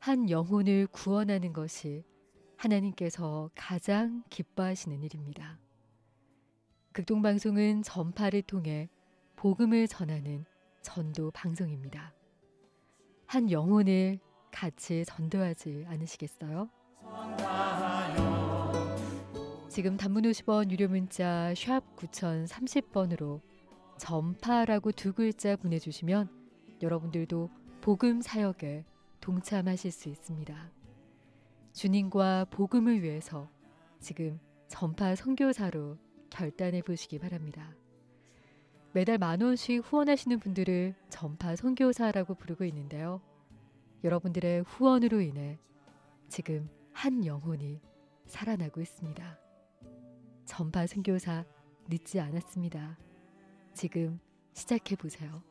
한 영혼을 구원하는 것이 하나님께서 가장 기뻐하시는 일입니다. 극동방송은 전파를 통해 복음을 전하는 전도 방송입니다. 한 영혼을 같이 전도하지 않으시겠어요? 지금 단문 50원 유료 문자 샵 9030번으로 전파라고 두 글자 보내주시면 여러분들도 복음 사역에 동참하실 수 있습니다. 주님과 복음을 위해서 지금 전파 선교사로 결단해 보시기 바랍니다. 매달 10,000원씩 후원하시는 분들을 전파 선교사라고 부르고 있는데요. 여러분들의 후원으로 인해 지금 한 영혼이 살아나고 있습니다. 전파 선교사 늦지 않았습니다. 지금 시작해 보세요.